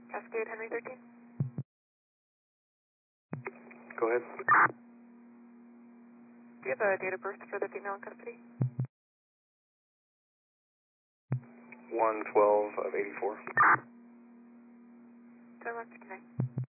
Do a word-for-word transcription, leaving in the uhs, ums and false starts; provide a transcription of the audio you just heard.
Cascade Henry thirteen. Go ahead. Do you have a date of birth for the female in custody? one twelve of eighty-four. So much. Good night.